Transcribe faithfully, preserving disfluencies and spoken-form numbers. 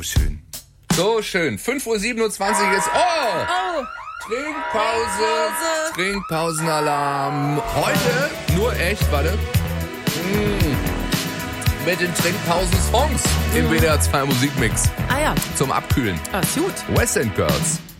Schön. So schön. fünf Uhr siebenundzwanzig ist... Oh! Oh! Trinkpause! Trinkpause. Trinkpausenalarm. Heute nur echt, warte. Mm. Mit den Trinkpausen-Songs im W D R zwei Musikmix. Ah ja. Zum Abkühlen. Ah, ist gut. West End Girls.